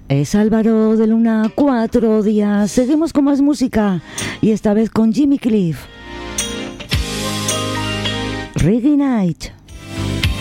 Es Álvaro de Luna, 4 días. Seguimos con más música y esta vez con Jimmy Cliff. Reggae Night.